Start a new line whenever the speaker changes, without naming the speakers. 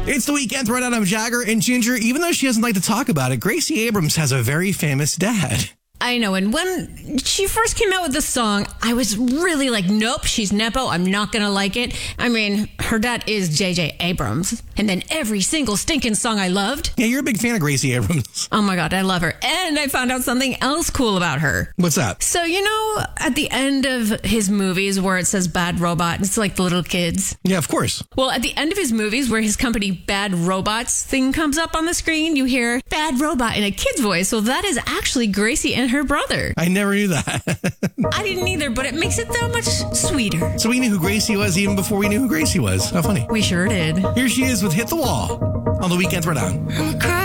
It's the weekend throwdown of Jagger and Ginger. Even though she doesn't like to talk about it, Gracie Abrams has a very famous dad.
I know, and when she first came out with this song, I was really like, nope, she's Nepo, I'm not gonna like it. I mean, her dad is J.J. Abrams, and then every single stinking song I loved.
Yeah, you're a big fan of Gracie Abrams.
Oh my God, I love her. And I found out something else cool about her.
What's that?
So, you know, at the end of his movies where it says Bad Robot, it's like the little kids.
Yeah, of course.
Well, at the end of his movies where his company Bad Robots thing comes up on the screen, you hear Bad Robot in a kid's voice. So that is actually Gracie and her brother.
I never knew that.
I didn't either, but it makes it that much sweeter.
So we knew who Gracie was even before we knew who Gracie was. How funny.
We sure did.
Here she is with Hit the Wall on the weekend throwdown.